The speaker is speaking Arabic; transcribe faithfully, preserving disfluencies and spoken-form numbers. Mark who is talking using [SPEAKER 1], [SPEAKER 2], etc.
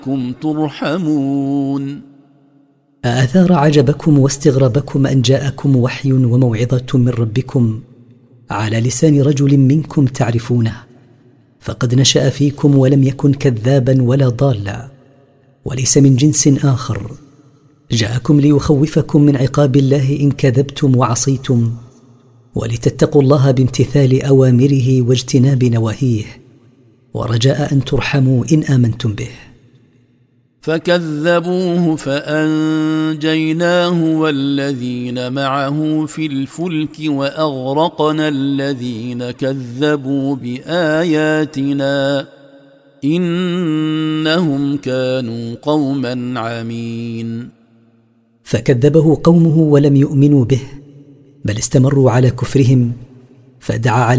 [SPEAKER 1] كم ترحمون.
[SPEAKER 2] أأثار عجبكم واستغرابكم أن جاءكم وحي وموعظة من ربكم على لسان رجل منكم تعرفونه، فقد نشأ فيكم ولم يكن كذابا ولا ضالا، وليس من جنس آخر، جاءكم ليخوفكم من عقاب الله إن كذبتم وعصيتم، ولتتقوا الله بامتثال أوامره واجتناب نواهيه، ورجاء أن ترحموا إن آمنتم به.
[SPEAKER 1] فكذبوه فأنجيناه والذين معه في الفلك وأغرقنا الذين كذبوا بآياتنا إنهم كانوا قوما عمين.
[SPEAKER 2] فكذبه قومه ولم يؤمنوا به، بل استمروا على كفرهم، فدعا عليه